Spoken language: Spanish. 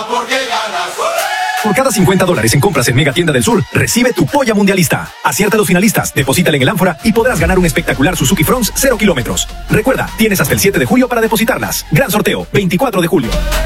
porque ganas. Por cada $50 en compras en Mega Tienda del Sur, recibe tu polla mundialista. Acierta a los finalistas, deposítale en el ánfora y podrás ganar un espectacular Suzuki Fronts 0 kilómetros. Recuerda, tienes hasta el 7 de julio para depositarlas. Gran sorteo, 24 de julio.